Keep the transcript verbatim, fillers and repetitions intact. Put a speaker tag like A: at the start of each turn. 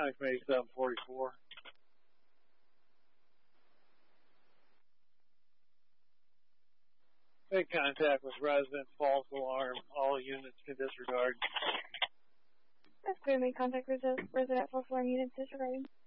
A: County Committee seven forty-four. Make contact with residents, false alarm, all units can disregard.
B: That's good. Make contact with resident, false alarm units disregarding.